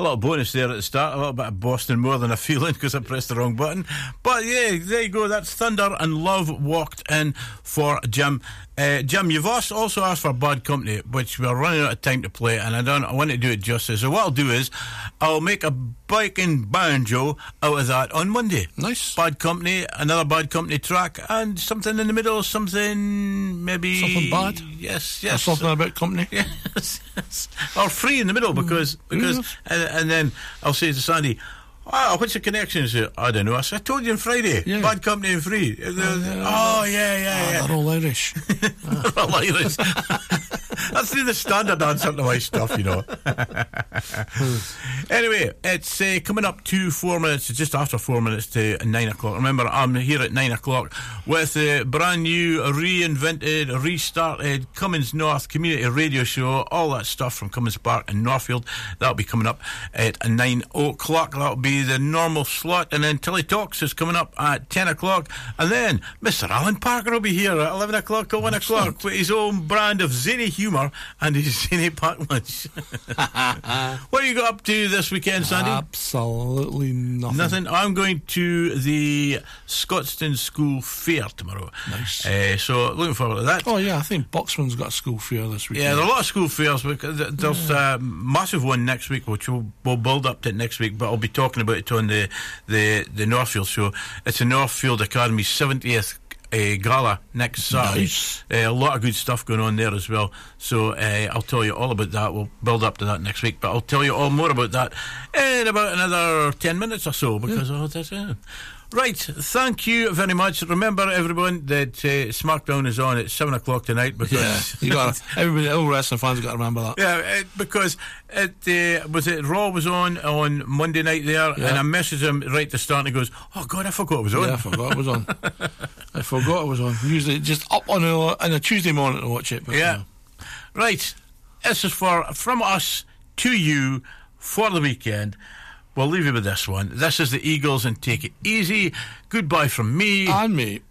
a little bonus there at the start, a little bit of Boston more than a feeling because I pressed the wrong button. But yeah, there you go. That's Thunder and Love walked in for Jim. Jim, you've also asked for Bad Company, which we're running out of time to play, and I want to do it justice. So what I'll do is I'll make a biking banjo out of that on Monday. Nice. Bad Company, another Bad Company track, and something in the middle, something maybe... Something bad? Yes. Or something about company? Yes. Or free in the middle, because and then I'll say to Sandy, what's the connection? I don't know. I told you on Friday. Yeah. Bad Company and free. Yeah. They're all Irish. They're all Irish. That's the standard answer to my stuff, you know. Anyway, it's coming up to 4 minutes, just after 4 minutes to 9 o'clock. Remember, I'm here at 9 o'clock with a brand new, reinvented, restarted Cummins North community radio show. All that stuff from Cummins Park in Northfield. That'll be coming up at 9 o'clock. That'll be the normal slot. And then Tilly Talks is coming up at 10 o'clock. And then Mr. Alan Parker will be here at 11 o'clock to 1 o'clock with his own brand of zany humour and his zany pack lunch. What you got up to this weekend, Sandy? Absolutely nothing. I'm going to the Scotstoun School Fair tomorrow. Nice. So looking forward to that. Oh yeah, I think Boxman's got a school fair this weekend. Yeah, there are a lot of school fairs. There's a massive one next week, which we'll build up to next week, but I'll be talking about it on the Northfield show. It's the Northfield Academy's 70th gala next Saturday. Nice. A lot of good stuff going on there as well. So I'll tell you all about that. We'll build up to that next week, but I'll tell you all more about that in about another 10 minutes or so, because that's it. Right, thank you very much. Remember, everyone, that SmackDown is on at 7 o'clock tonight. Because you got everybody, all wrestling fans have got to remember that. Yeah, because Raw was on Monday night there, and I messaged him right at the start, and he goes, "Oh God, I forgot it was on." Yeah, I forgot it was on. I forgot it was on. Usually just up on a Tuesday morning to watch it. But, Right, this is from us to you for the weekend. We'll leave you with this one. This is the Eagles and Take It Easy. Goodbye from me. And me.